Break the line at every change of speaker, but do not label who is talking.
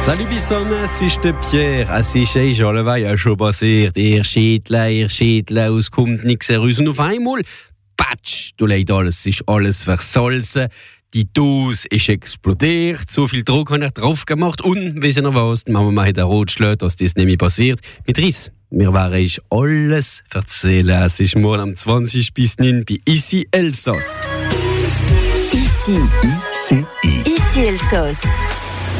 Salut Bisson, es ist der Pierre. Es ist ja schon passiert. Ihr Schädler, es kommt nichts heraus. Und auf einmal, patsch, du leid alles, ist alles versalzen. Die Dose ist explodiert, so viel Druck habe ich drauf gemacht. Und, wisst ihr noch was, die Mama hat rot geschlagen, dass das nicht mehr passiert. Mit Riss. Wir werden euch alles erzählen. Es ist morgen am 20 bis 9 bei Ici Elsass.
Ici Elsass.